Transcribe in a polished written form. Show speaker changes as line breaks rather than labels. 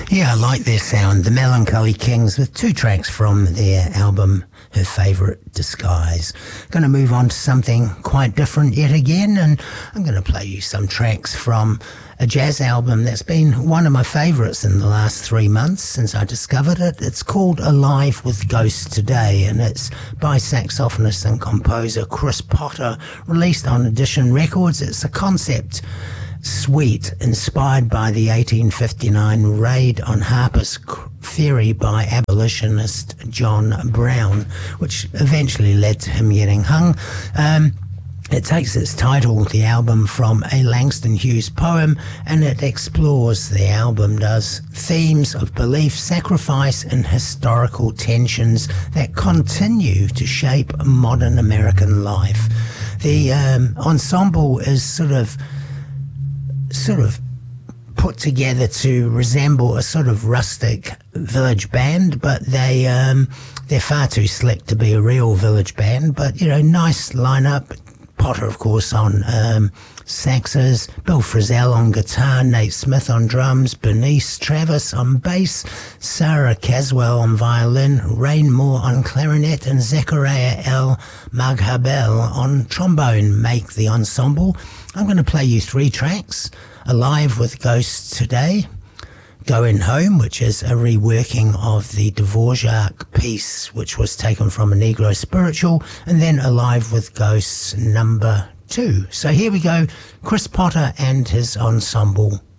Yeah, I like their sound. The Melancholy Kings with two tracks from their album Her Favourite Disguise. Going to move on to something quite different yet again, and I'm going to play you some tracks from a jazz album that's been one of my favourites in the last 3 months since I discovered it. It's called Alive with Ghosts Today, and it's by saxophonist and composer Chris Potter, released on Edition Records. It's a concept suite inspired by the 1859 raid on Harper's Ferry by abolitionist John Brown, which eventually led to him getting hung. It takes its title, the album, from a Langston Hughes poem, and it explores, the album does, themes of belief, sacrifice, and historical tensions that continue to shape modern American life. The ensemble is sort of put together to resemble a sort of rustic village band, but they're far too slick to be a real village band. But, nice lineup. Potter, of course, on saxes, Bill Frisell on guitar, Nate Smith on drums, Bernice Travis on bass, Sarah Caswell on violin, Rain Moore on clarinet, and Zechariah L. Maghabel on trombone make the ensemble. I'm going to play you 3 tracks: Alive with Ghosts Today, Going Home, which is a reworking of the Dvorak piece, which was taken from a Negro spiritual, and then Alive with Ghosts number 2. So here we go, Chris Potter and his ensemble.